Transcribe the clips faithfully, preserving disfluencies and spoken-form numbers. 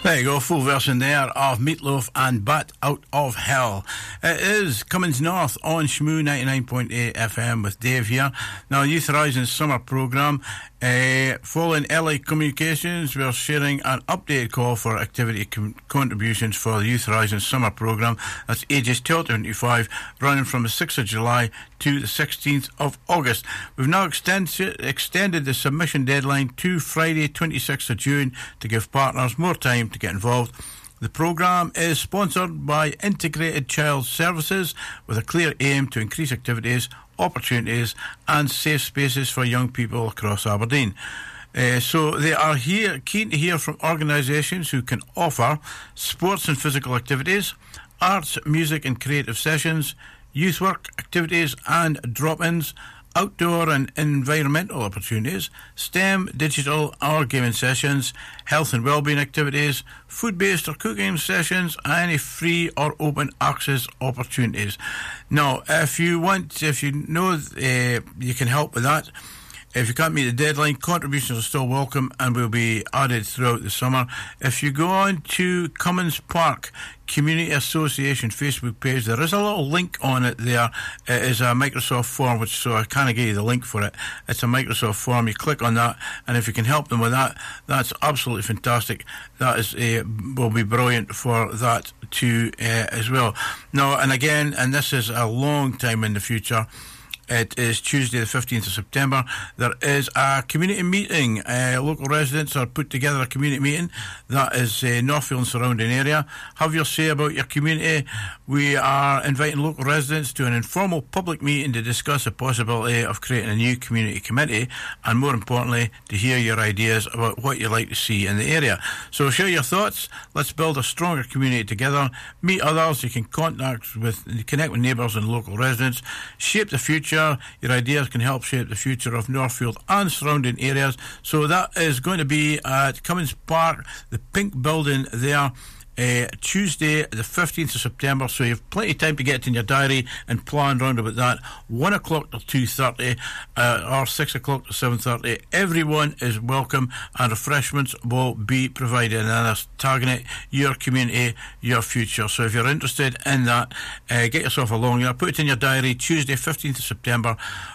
There you go, full version there of Meatloaf and Bat Out of Hell. It is Cummins North on Shmoo ninety-nine point eight F M with Dave here. Now, Youth Horizon summer programme. Uh, following L A Communications, we're sharing an updated call for activity com- contributions for the Youth Horizon summer programme. That's ages twelve to twenty-five, running from the sixth of July to the sixteenth of August. We've now extend- extended the submission deadline to Friday, twenty-sixth of June, to give partners more time to get involved. The programme is sponsored by Integrated Child Services with a clear aim to increase activities, opportunities and safe spaces for young people across Aberdeen. Uh, so they are here keen to hear from organisations who can offer sports and physical activities, arts, music and creative sessions, youth work activities and drop-ins, outdoor and environmental opportunities, STEM, digital or gaming sessions, health and wellbeing activities, food-based or cooking sessions, and any free or open access opportunities. Now, if you want, if you know uh, you can help with that, if you can't meet the deadline, contributions are still welcome and will be added throughout the summer. If you go on to Cummins Park Community Association Facebook page, there is a little link on it there. It is a Microsoft form, which so I can't give you the link for it. It's a Microsoft form. You click on that, and if you can help them with that, that's absolutely fantastic. That is uh, will be brilliant for that too uh, as well. Now, and again, and this is a long time in the future. It is Tuesday the fifteenth of September. There is a community meeting. Uh, local residents are put together a community meeting. That is uh, Northfield and surrounding area. Have your say about your community. We are inviting local residents to an informal public meeting to discuss the possibility of creating a new community committee and, more importantly, to hear your ideas about what you'd like to see in the area. So share your thoughts. Let's build a stronger community together. Meet others. You can contact with, connect with neighbours and local residents. Shape the future. Your ideas can help shape the future of Northfield and surrounding areas. So that is going to be at Cummins Park, the pink building there, Uh, Tuesday the fifteenth of September, so you have plenty of time to get it in your diary and plan round about that. One o'clock till two thirty uh, or six o'clock to seven thirty. Everyone is welcome and refreshments will be provided, and that's targeting your community, your future. So if you're interested in that, uh, get yourself along there. Put it in your diary. Tuesday fifteenth of September,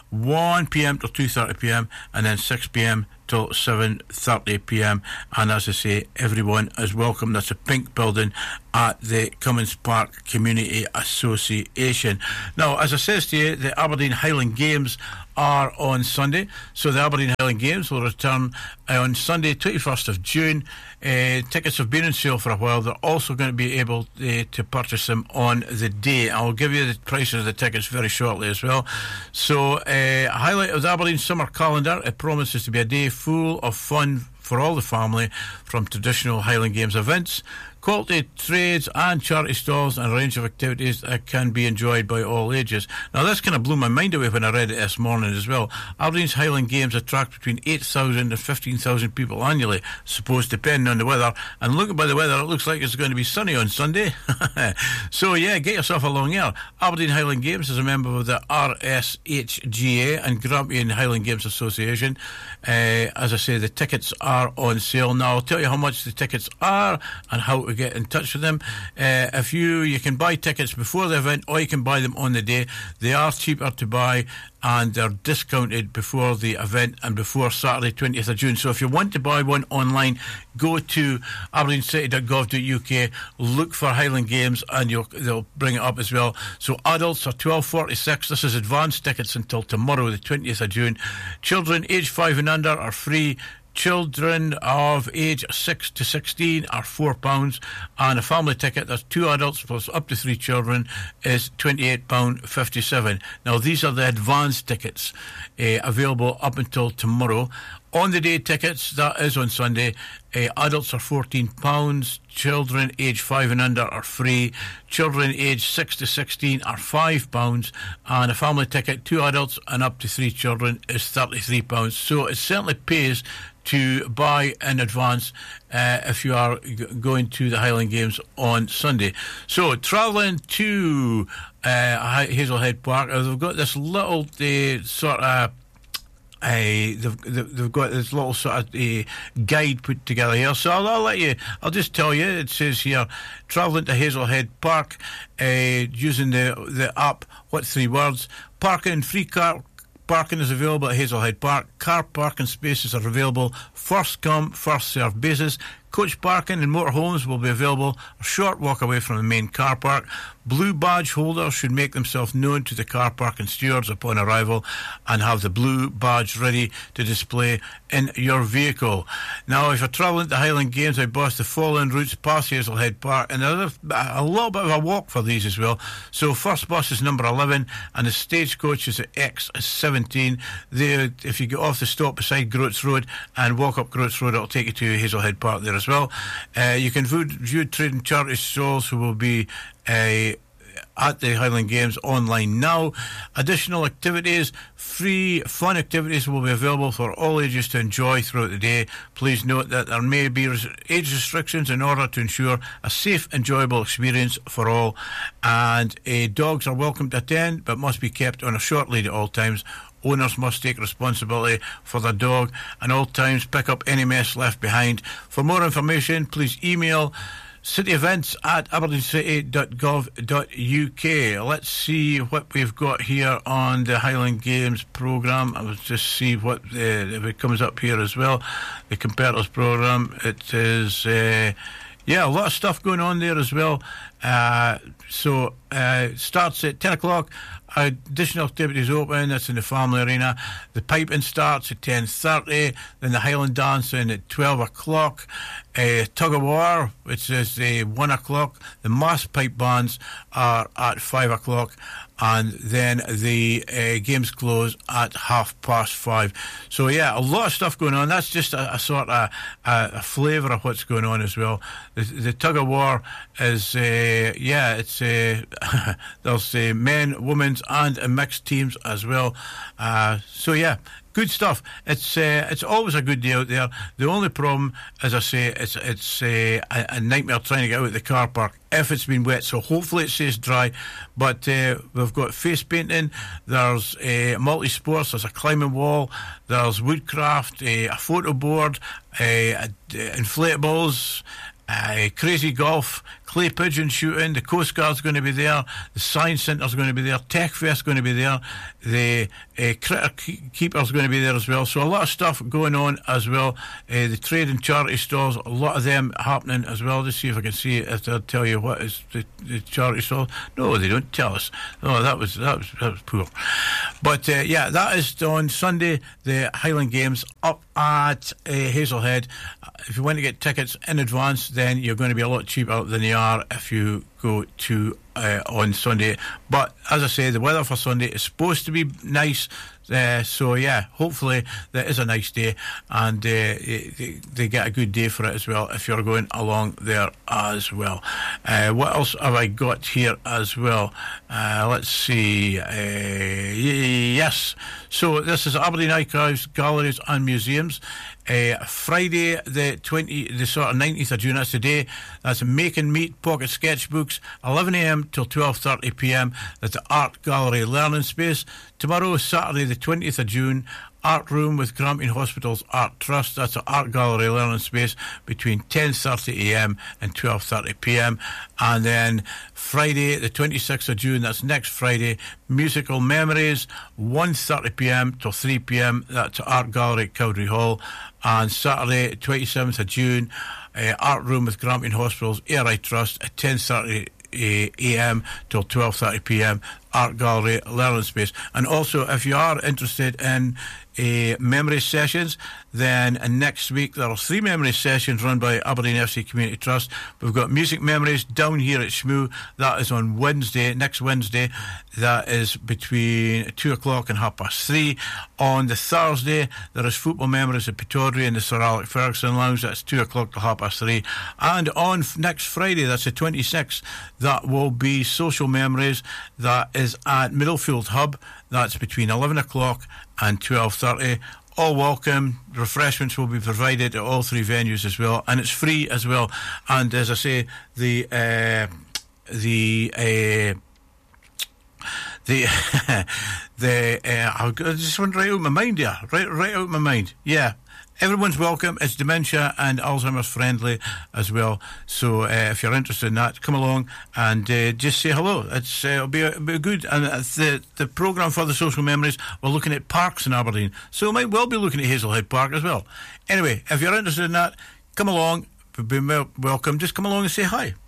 one p.m. till two thirty p.m. and then six p.m. till seven thirty p.m. and as I say, everyone is welcome. That's a pink building at the Cummins Park Community Association. Now, as I says to you, the Aberdeen Highland Games are on Sunday, so the Aberdeen Highland Games will return on Sunday twenty-first of June. Uh, tickets have been on sale for a while. They're also going to be able uh, to purchase them on the day. I'll give you the prices of the tickets very shortly as well. So uh, a highlight of the Aberdeen summer calendar, it promises to be a day full of fun for all the family, from traditional Highland Games events, quality trades and charity stalls, and a range of activities that can be enjoyed by all ages. Now, this kind of blew my mind away when I read it this morning as well. Aberdeen's Highland Games attract between eight thousand and fifteen thousand people annually, supposed depending on the weather. And looking by the weather, it looks like it's going to be sunny on Sunday. So, yeah, get yourself along here. Aberdeen Highland Games is a member of the R S H G A and Grampian Highland Games Association. Uh, as I say, the tickets are on sale. Now, I'll tell you how much the tickets are and how to get in touch with them. Uh, if you you can buy tickets before the event, or you can buy them on the day. They are cheaper to buy and they're discounted before the event and before Saturday twentieth of June. So if you want to buy one online, go to aberdeen city dot gov dot U K, look for Highland Games and you'll, they'll bring it up as well. So adults are twelve forty-six. This is advance tickets until tomorrow, the twentieth of June. Children aged five and under are free. Children of age six to sixteen are four pounds, and a family ticket, that's two adults plus up to three children, is twenty-eight pounds fifty-seven. Now, these are the advanced tickets uh, available up until tomorrow. On the day tickets, that is on Sunday, uh, adults are fourteen pounds, children aged five and under are free, children aged six to sixteen are five pounds, and a family ticket, two adults and up to three children, is thirty-three pounds. So it certainly pays to buy in advance uh, if you are g- going to the Highland Games on Sunday. So, travelling to uh, Hazelhead Park, uh, they've got this little uh, sort of uh, they've, they've got this little sort of uh, guide put together here. So I'll, I'll let you, I'll just tell you, it says here, travelling to Hazelhead Park, uh, using the, the app, what three words, parking, free car parking is available at Hazelhead Park. Car parking spaces are available, first come, first served basis. Coach parking in motorhomes will be available a short walk away from the main car park. Blue badge holders should make themselves known to the car parking stewards upon arrival and have the blue badge ready to display in your vehicle. Now, if you're travelling to Highland Games, I bus the following routes past Hazelhead Park, and there's a little bit of a walk for these as well. So, first bus is number eleven, and the stagecoach is at X seventeen. They, if you get off the stop beside Groats Road and walk up Groats Road, it'll take you to Hazelhead Park there as well. Uh, you can view, view trade and charity stalls who will be uh, at the Highland Games online now. Additional activities, free fun activities will be available for all ages to enjoy throughout the day. Please note that there may be res- age restrictions in order to ensure a safe, enjoyable experience for all. And uh, dogs are welcome to attend but must be kept on a short lead at all times. Owners must take responsibility for the dog and all times pick up any mess left behind. For more information, please email city events at aberdeen city dot gov dot u k. Let's see what we've got here on the Highland Games programme. I'll just see what uh, if it comes up here as well. The competitors programme. It is, uh, yeah, a lot of stuff going on there as well. Uh, so uh, it starts at ten o'clock. Additional activities open. That's in the family arena. The piping starts at ten thirty. Then the Highland dancing at twelve o'clock. Uh, tug of war, which is uh, one o'clock. The mass pipe bands are at five o'clock. And then the uh, games close at half past five. So yeah, a lot of stuff going on. That's just a, a sort of a, a flavour of what's going on as well. The, the tug of war is uh, yeah, it's uh, there's uh, men, women's, and uh, mixed teams as well. Uh, so yeah. Good stuff. It's uh, it's always a good day out there. The only problem, as I say, it's it's uh, a, a nightmare trying to get out of the car park if it's been wet. So hopefully it stays dry. But uh, we've got face painting. There's uh, multi sports. There's a climbing wall. There's woodcraft. Uh, a photo board. Uh, inflatables. Uh, crazy golf, clay pigeon shooting. The Coast Guard's going to be there. The Science Centre's going to be there. Tech Fest's going to be there. The uh, Critter Keeper's going to be there as well. So a lot of stuff going on as well. Uh, the trade and charity stores, a lot of them happening as well. Just see if I can see it, if they'll tell you what is the, the charity stores. No, they don't tell us. No, that was that was, that was poor. But uh, yeah, that is on Sunday, the Highland Games up at uh, Hazelhead. If you want to get tickets in advance, then you're going to be a lot cheaper than you are if you go to uh, on Sunday. But as I say, the weather for Sunday is supposed to be nice. Uh, so yeah, hopefully that is a nice day, and uh, they, they get a good day for it as well if you're going along there as well. Uh, what else have I got here as well? Uh, let's see. Uh, yes, so this is Aberdeen Archives, Galleries and Museums. Uh, Friday the twenty, the sort of nineteenth of June. That's today. That's Make and Meet Pocket Sketchbooks, eleven a m till twelve thirty p m. That's the Art Gallery Learning Space. Tomorrow, Saturday the twentieth of June, Art Room with Grampian Hospital's Art Trust. That's the Art Gallery Learning Space between ten thirty a m and twelve thirty p m. And then Friday the twenty-sixth of June, that's next Friday, Musical Memories, one thirty p m till three p m. That's Art Gallery at Cowdrey Hall. And Saturday twenty-seventh of June, uh, Art Room with Grampian Hospital's A R I Trust at ten thirty a m till twelve thirty p m. Art Gallery Learning Space. And also, if you are interested in uh, memory sessions, then uh, next week there are three memory sessions run by Aberdeen F C Community Trust. We've got Music Memories down here at Shmoo. That is on Wednesday, next Wednesday. That is between two o'clock and half past three. On the Thursday, there is Football Memories at Pittodrie in the Sir Alec Ferguson Lounge. That's two o'clock to half past three. And on f- next Friday, that's the twenty-sixth, that will be Social Memories. That is at Middlefield Hub. That's between eleven o'clock and twelve thirty. All welcome. Refreshments will be provided at all three venues as well, and it's free as well. And as I say, the uh, the uh, the the uh, I just went right out of my mind there, right right out of my mind. Yeah, everyone's welcome. It's dementia and Alzheimer's friendly as well. So uh, if you're interested in that, come along and uh, just say hello. It's uh, it'll be, it'll be good. And it's the the programme for the social memories, we're looking at parks in Aberdeen, so we might well be looking at Hazelhead Park as well. Anyway, if you're interested in that, come along. Be welcome. Just come along and say hi.